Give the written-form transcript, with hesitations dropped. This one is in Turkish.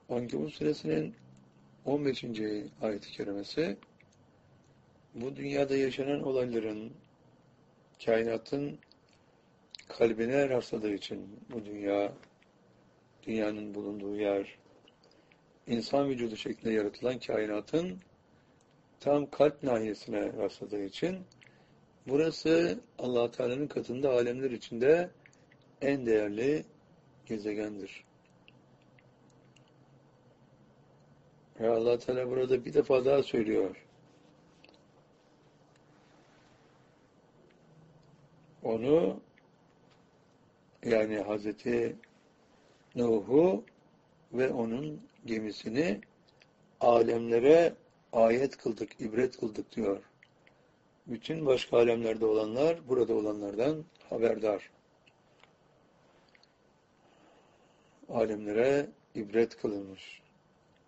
Ankebut suresinin 15. ayet-i kerimesi bu dünyada yaşanan olayların kainatın kalbine rastladığı için bu dünyanın bulunduğu yer, insan vücudu şeklinde yaratılan kainatın tam kalp nahiyesine rastladığı için burası Allah Teala'nın katında alemler içinde en değerli gezegendir. Ve Allah Teala burada bir defa daha söylüyor. Onu, yani Hazreti Nuh'u ve onun gemisini alemlere ayet kıldık, ibret kıldık diyor. Bütün başka alemlerde olanlar burada olanlardan haberdar. Alemlere ibret kılınmış.